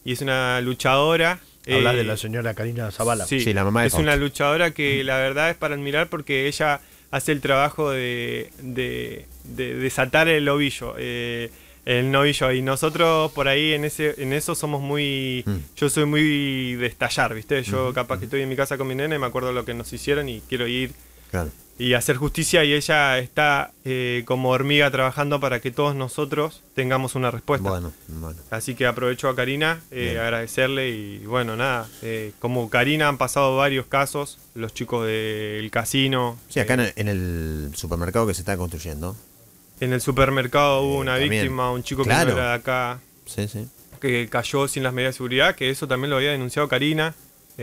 y es una luchadora. Hablas de la señora Karina Zavala. Sí, la mamá de es Fausto. una luchadora que la verdad es para admirar porque ella hace el trabajo de desatar el ovillo, el novillo, y nosotros por ahí en eso somos muy... Yo soy muy de estallar, ¿viste? Yo capaz que estoy en mi casa con mi nena y me acuerdo lo que nos hicieron y quiero ir y hacer justicia, y ella está como hormiga trabajando para que todos nosotros tengamos una respuesta. Bueno. Así que aprovecho a Karina, agradecerle, y bueno, nada, como Karina han pasado varios casos, los chicos del casino. Sí, acá en el supermercado que se está construyendo. En el supermercado hubo una también. víctima, un chico que no era de acá, Sí. que cayó sin las medidas de seguridad, que eso también lo había denunciado Karina,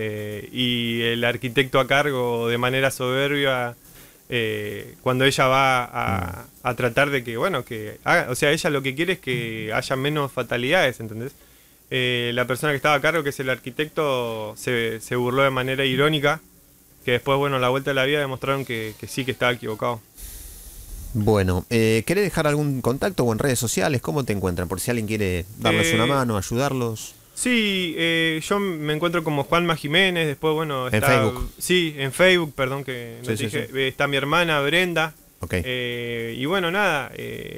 y el arquitecto a cargo de manera soberbia, cuando ella va a tratar de que, bueno, que haga, o sea, ella lo que quiere es que haya menos fatalidades, ¿entendés? La persona que estaba a cargo, que es el arquitecto, se burló de manera irónica, que después, bueno, a la vuelta de la vida demostraron que sí, que estaba equivocado. Bueno, ¿querés dejar algún contacto o en redes sociales? ¿Cómo te encuentran? Por si alguien quiere darles una mano, ayudarlos. Sí, yo me encuentro como Juanma Jiménez, después, bueno, está... ¿En Facebook? Sí, en Facebook, perdón que no dije. Sí. Está mi hermana Brenda. Okay. Y bueno, nada,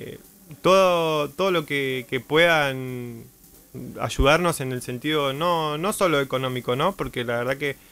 todo lo que puedan ayudarnos en el sentido, no solo económico, ¿no? Porque la verdad que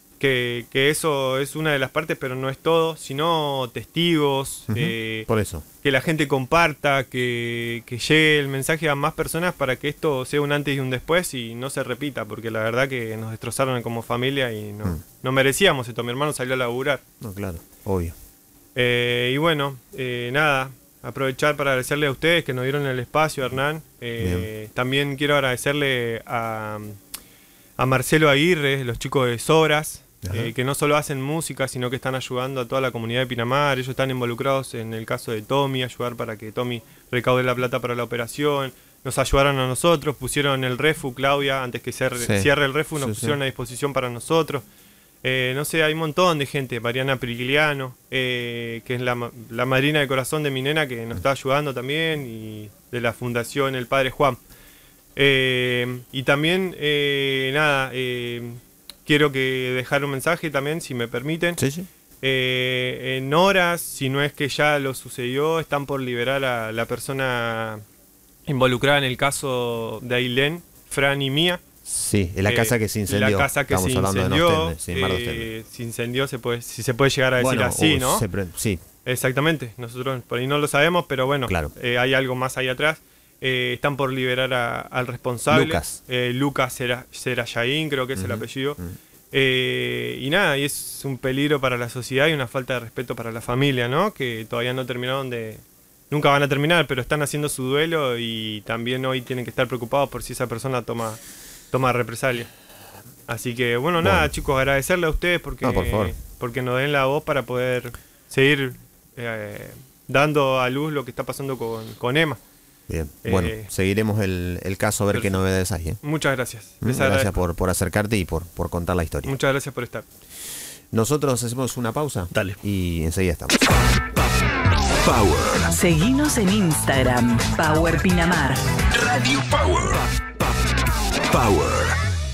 eso es una de las partes, pero no es todo, sino testigos, Por eso. que la gente comparta, que llegue el mensaje a más personas para que esto sea un antes y un después y no se repita, porque la verdad que nos destrozaron como familia y no merecíamos esto. Mi hermano salió a laburar. No, claro, obvio. Y bueno, nada, aprovechar para agradecerle a ustedes que nos dieron el espacio, Hernán. También quiero agradecerle a Marcelo Aguirre, los chicos de Sobras, que no solo hacen música, sino que están ayudando a toda la comunidad de Pinamar. Ellos están involucrados en el caso de Tommy, ayudar para que Tommy recaude la plata para la operación. Nos ayudaron a nosotros, pusieron el refu, Claudia, antes que cierre el refu, nos pusieron a disposición para nosotros. No sé, hay un montón de gente. Mariana Prigliano, que es la madrina de corazón de mi nena, que nos está ayudando también, y de la fundación El Padre Juan. Y también, nada, quiero dejar un mensaje también, si me permiten. Sí. En horas, si no es que ya lo sucedió, están por liberar a la persona involucrada en el caso de Ailén, Fran y Mía. Sí, es la casa que se incendió. La casa que Estamos se hablando incendió, de Nostende, sí, Mar de Ostende. se incendió, si se puede llegar a decir así, ¿no? Sí. Exactamente, nosotros por ahí no lo sabemos, pero bueno, claro. Hay algo más ahí atrás. Están por liberar al responsable, Lucas Serayaín, creo que es el apellido. Y nada, y es un peligro para la sociedad y una falta de respeto para la familia, ¿no? Que todavía no terminaron nunca van a terminar, pero están haciendo su duelo, y también hoy tienen que estar preocupados por si esa persona toma represalia. Así que bueno, nada, chicos, agradecerle a ustedes porque nos den la voz para poder seguir dando a luz lo que está pasando con Emma. Bien, bueno, seguiremos el caso a ver qué novedades hay. Muchas gracias. Gracias por acercarte y por contar la historia. Muchas gracias por estar. Nosotros hacemos una pausa. Dale. Y enseguida estamos. Power. Seguinos en Instagram, Power Pinamar. Radio Power. Power.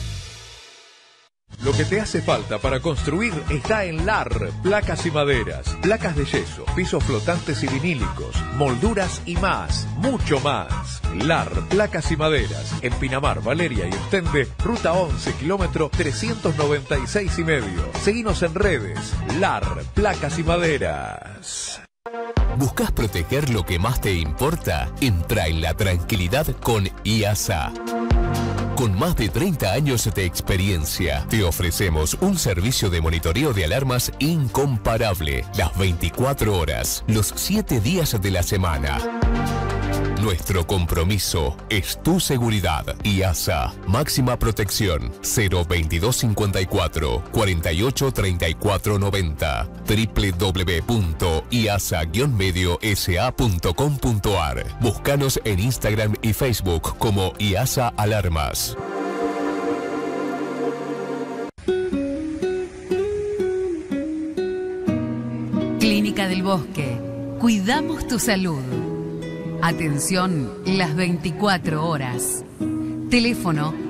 Lo que te hace falta para construir está en LAR, placas y maderas, placas de yeso, pisos flotantes y vinílicos, molduras y más, mucho más. LAR, placas y maderas, en Pinamar, Valeria y Ostende, ruta 11, kilómetro 396 y medio. Seguinos en redes, LAR, placas y maderas. ¿Buscas proteger lo que más te importa? Entra en la tranquilidad con IASA. Con más de 30 años de experiencia, te ofrecemos un servicio de monitoreo de alarmas incomparable, las 24 horas, los 7 días de la semana. Nuestro compromiso es tu seguridad. IASA, máxima protección, 02254 48 34 90, www.iasa-mediosa.com.ar. Búscanos en Instagram y Facebook como IASA Alarmas. Clínica del Bosque. Cuidamos tu salud. Atención las 24 horas. Teléfono